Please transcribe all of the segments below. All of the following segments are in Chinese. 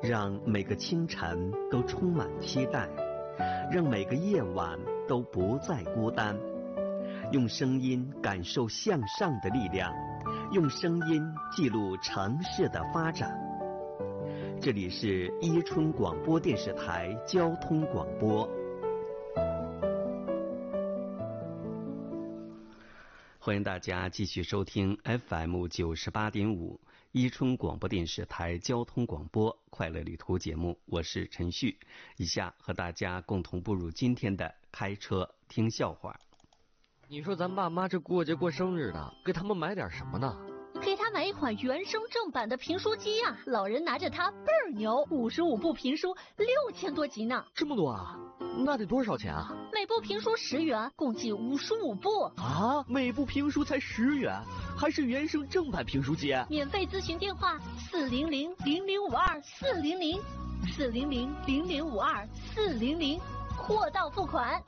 让每个清晨都充满期待，让每个夜晚都不再孤单。用声音感受向上的力量，用声音记录城市的发展。这里是伊春广播电视台交通广播。欢迎大家继续收听 FM 98.5伊春广播电视台交通广播快乐旅途节目，我是陈旭。以下和大家共同步入今天的开车听笑话。 你说咱爸妈这过节过生日的，给他们买点什么呢？ 给他买一款原声正版的评书机啊，老人拿着它倍儿牛，55部评书6000多集呢。 这么多啊？那得多少钱啊？ 每部评书10元，共计55部啊！每部评书才10元，还是原声正版评书机。 免费咨询电话400-0052-400，400-0052-400，货到付款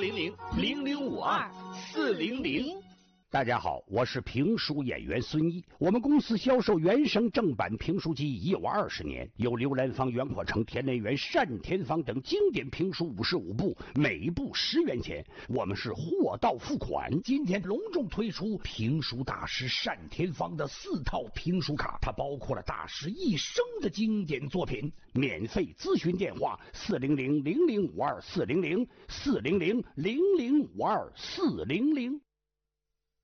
400-0052-400。 大家好，我是评书演员孙一。我们公司销售原声正版评书机已有20年，有刘兰芳、袁阔成、田连元、单田芳等经典评书55部，每部10元钱。我们是货到付款。今天隆重推出评书大师单田芳的4套评书卡，它包括了大师一生的经典作品。免费咨询电话400-0052-400，400-0052-400。